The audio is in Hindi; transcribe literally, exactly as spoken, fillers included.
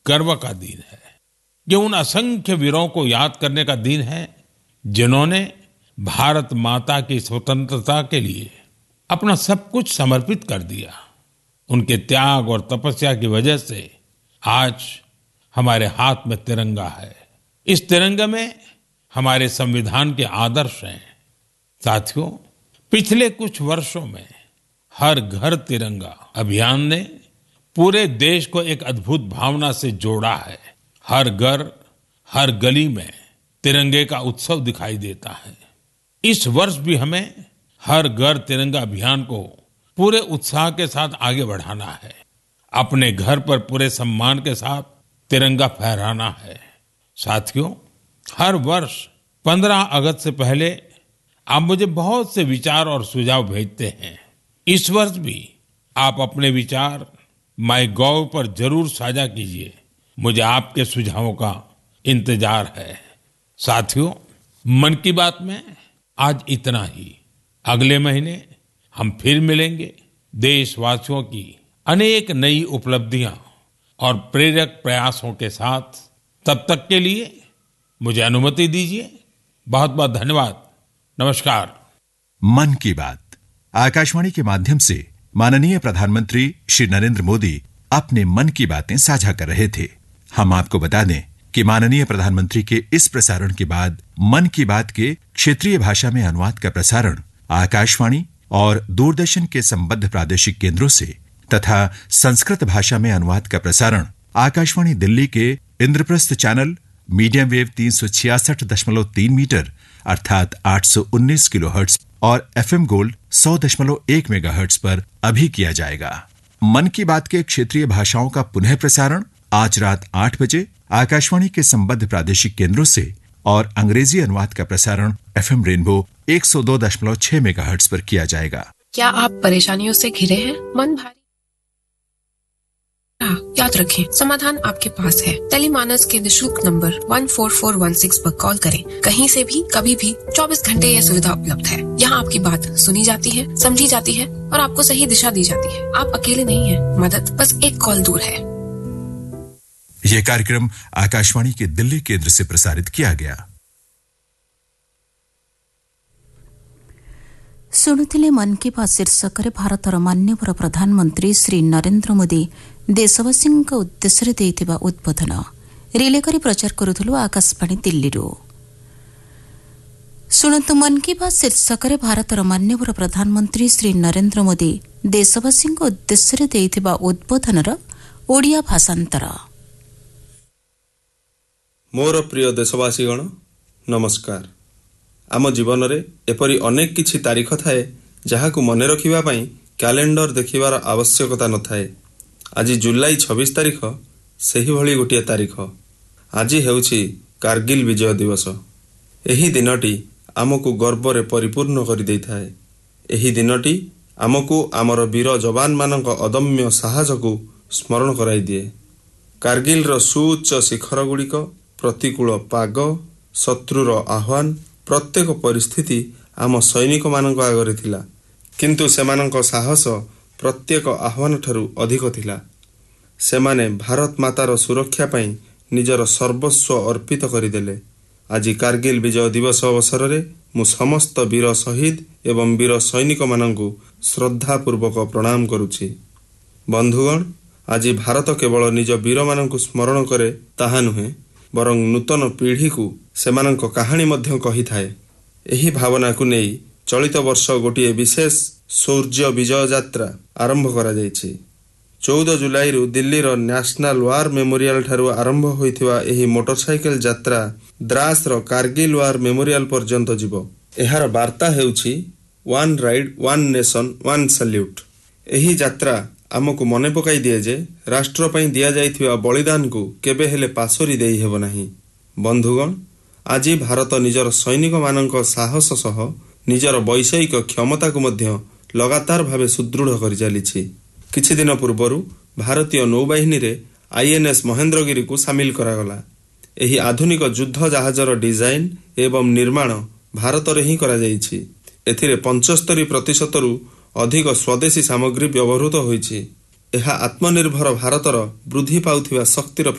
गर्व का दिन है। ये उन असंख्य वीरों को याद करने का दिन है जिन्होंने भारत माता की स्वतंत्रता के लिए अपना सब कुछ समर्पित कर दिया। उनके त्याग और तपस्या की वजह से आज हमारे हाथ में तिरंगा है। इस तिरंगे में हमारे संविधान के आदर्श हैं। साथियों, पिछले कुछ वर्षों में हर घर तिरंगा अभियान ने पूरे देश को एक अद्भुत भावना से जोड़ा है। हर घर, हर गली में तिरंगे का उत्सव दिखाई देता है। इस वर्ष भी हमें हर घर तिरंगा अभियान को पूरे उत्साह के साथ आगे बढ़ाना है। अपने घर पर पूरे सम्मान के साथ तिरंगा फहराना है। साथियों, हर वर्ष पंद्रह अगस्त से पहले आप मुझे बहुत से विचार और सुझाव भेजते हैं। इस वर्ष भी आप अपने विचार माई गॉव पर जरूर साझा कीजिए। मुझे आपके सुझावों का इंतजार है। साथियों, मन की बात में आज इतना ही। अगले महीने हम फिर मिलेंगे देशवासियों की अनेक नई उपलब्धियां और प्रेरक प्रयासों के साथ। तब तक के लिए मुझे अनुमति दीजिए। बहुत बहुत धन्यवाद। नमस्कार। मन की बात आकाशवाणी के माध्यम से माननीय प्रधानमंत्री श्री नरेंद्र मोदी अपने मन की बातें साझा कर रहे थे। हम आपको बता दें कि माननीय प्रधानमंत्री के इस प्रसारण के बाद मन की बात के क्षेत्रीय भाषा में अनुवाद का प्रसारण आकाशवाणी और दूरदर्शन के संबद्ध प्रादेशिक केंद्रों से तथा संस्कृत भाषा में अनुवाद का प्रसारण आकाशवाणी दिल्ली के इंद्रप्रस्थ चैनल मीडियम वेव तीन सौ छियासठ दशमलव तीन मीटर अर्थात आठ सौ उन्नीस किलोहर्ट्ज और एफएम गोल्ड सौ दशमलव एक मेगाहर्ट्ज पर अभी किया जाएगा। मन की बात के क्षेत्रीय भाषाओं का पुनः प्रसारण आज रात आठ बजे आकाशवाणी के संबद्ध प्रादेशिक केंद्रों से और अंग्रेजी अनुवाद का प्रसारण एफएम रेनबो एक सौ दो दशमलव छह मेगाहर्ट्ज पर किया जाएगा। क्या आप परेशानियों से घिरे हैं? मन भारी? याद रखें, समाधान आपके पास है। टेलीमानस के निशुल्क नंबर एक चार चार एक छह पर कॉल करें। कहीं से भी, कभी भी, चौबीस घंटे यह सुविधा उपलब्ध है। यहाँ आपकी बात सुनी जाती है, समझी जाती है और आपको सही दिशा दी जाती है। आप अकेले नहीं हैं। मदद बस एक कॉल दूर है। यह कार्यक्रम आकाशवाणी के दिल्ली केंद्र से प्रसारित किया गया। ଶୁଣୁଥିଲେ ମନ୍ କି ବାତ୍ ଶୀର୍ଷକରେ ଭାରତର ମାନ୍ୟବର ପ୍ରଧାନମନ୍ତ୍ରୀ ଶ୍ରୀ ନରେନ୍ଦ୍ର ମୋଦି ଦେଶବାସୀଙ୍କ ଉଦ୍ଦେଶ୍ୟରେ ଦେଇଥିବା ଉଦ୍ବୋଧନ ରିଲେ କରି ପ୍ରଚାର କରୁଥିଲୁ ଆକାଶବାଣୀ ଦିଲ୍ଲୀରୁ। ଶୁଣନ୍ତୁ ମନ୍ କି ବାତ୍ ଶୀର୍ଷକରେ ଭାରତର ମାନ୍ୟବର ପ୍ରଧାନମନ୍ତ୍ରୀ ଶ୍ରୀ ନରେନ୍ଦ୍ର ମୋଦି ଦେଶବାସୀଙ୍କ ଉଦ୍ଦେଶ୍ୟରେ ଦେଇଥିବା ଉଦ୍ବୋଧନର ଓଡ଼ିଆ ଭାଷାନ୍ତର। ମୋର ପ୍ରିୟ ଦେଶବାସୀଗଣ ନମସ୍କାର। ଆମ ଜୀବନରେ ଏପରି ଅନେକ କିଛି ତାରିଖ ଥାଏ ଯାହାକୁ ମନେ ରଖିବା ପାଇଁ କ୍ୟାଲେଣ୍ଡର ଦେଖିବାର ଆବଶ୍ୟକତା ନଥାଏ। ଆଜି ଜୁଲାଇ ଛବିଶ ତାରିଖ ସେହିଭଳି ଗୋଟିଏ ତାରିଖ। ଆଜି ହେଉଛି କାର୍ଗିଲ ବିଜୟ ଦିବସ। ଏହି ଦିନଟି ଆମକୁ ଗର୍ବରେ ପରିପୂର୍ଣ୍ଣ କରିଦେଇଥାଏ। ଏହି ଦିନଟି ଆମକୁ ଆମର ବୀର ଯବାନମାନଙ୍କ ଅଦମ୍ୟ ସାହସକୁ ସ୍ମରଣ କରାଇଦିଏ। କାର୍ଗିଲର ସୁଉଚ୍ଚ ଶିଖରଗୁଡ଼ିକ, ପ୍ରତିକୂଳ ପାଗ, ଶତ୍ରୁର ଆହ୍ୱାନ, ପ୍ରତ୍ୟେକ ପରିସ୍ଥିତି ଆମ ସୈନିକମାନଙ୍କ ଆଗରେ ଥିଲା। କିନ୍ତୁ ସେମାନଙ୍କ ସାହସ ପ୍ରତ୍ୟେକ ଆହ୍ୱାନଠାରୁ ଅଧିକ ଥିଲା। ସେମାନେ ଭାରତ ମାତାର ସୁରକ୍ଷା ପାଇଁ ନିଜର ସର୍ବସ୍ୱ ଅର୍ପିତ କରିଦେଲେ। ଆଜି କାର୍ଗିଲ ବିଜୟ ଦିବସ ଅବସରରେ ମୁଁ ସମସ୍ତ ବୀର ଶହୀଦ ଏବଂ ବୀର ସୈନିକମାନଙ୍କୁ ଶ୍ରଦ୍ଧାପୂର୍ବକ ପ୍ରଣାମ କରୁଛି। ବନ୍ଧୁଗଣ, ଆଜି ଭାରତ କେବଳ ନିଜ ବୀରମାନଙ୍କୁ ସ୍ମରଣ କରେ ତାହା ନୁହେଁ, ବରଂ ନୂତନ ପିଢ଼ିକୁ ସେମାନଙ୍କ କାହାଣୀ ମଧ୍ୟ କହିଥାଏ। ଏହି ଭାବନାକୁ ନେଇ ଚଳିତ ବର୍ଷ ଗୋଟିଏ ବିଶେଷ ଶୌର୍ଯ୍ୟ ବିଜୟ ଯାତ୍ରା ଆରମ୍ଭ କରାଯାଇଛି। ଚଉଦ ଜୁଲାଇରୁ ଦିଲ୍ଲୀର ନ୍ୟାସନାଲ ୱାର ମେମୋରିଆଲ ଠାରୁ ଆରମ୍ଭ ହୋଇଥିବା ଏହି ମୋଟରସାଇକେଲ ଯାତ୍ରା ଦ୍ରାସର କାର୍ଗିଲ ୱାର ମେମୋରିଆଲ ପର୍ଯ୍ୟନ୍ତ ଯିବ। ଏହାର ବାର୍ତ୍ତା ହେଉଛି one ride one nation one salute. ଏହି ଯାତ୍ରା ଆମକୁ ମନେ ପକାଇ ଦିଏ ଯେ ରାଷ୍ଟ୍ର ପାଇଁ ଦିଆଯାଇଥିବା ବଳିଦାନକୁ କେବେ ହେଲେ ପାସୋରି ଦେଇ ହେବ ନାହିଁ। ବନ୍ଧୁଗଣ, ଆଜି ଭାରତ ନିଜର ସୈନିକମାନଙ୍କ ସାହସ ସହ ନିଜର ବୈଷୟିକ କ୍ଷମତାକୁ ମଧ୍ୟ ଲଗାତାର ଭାବେ ସୁଦୃଢ଼ କରିଚାଲିଛି। କିଛିଦିନ ପୂର୍ବରୁ ଭାରତୀୟ ନୌବାହିନୀରେ ଆଇଏନ୍ଏସ୍ ମହେନ୍ଦ୍ରଗିରିକୁ ସାମିଲ କରାଗଲା। ଏହି ଆଧୁନିକ ଯୁଦ୍ଧ ଜାହାଜର ଡିଜାଇନ ଏବଂ ନିର୍ମାଣ ଭାରତରେ ହିଁ କରାଯାଇଛି। ଏଥିରେ ପଞ୍ଚସ୍ତରୀ ପ୍ରତିଶତରୁ ଅଧିକ ସ୍ୱଦେଶୀ ସାମଗ୍ରୀ ବ୍ୟବହୃତ ହୋଇଛି। ଏହା ଆତ୍ମନିର୍ଭର ଭାରତର ବୃଦ୍ଧି ପାଉଥିବା ଶକ୍ତିର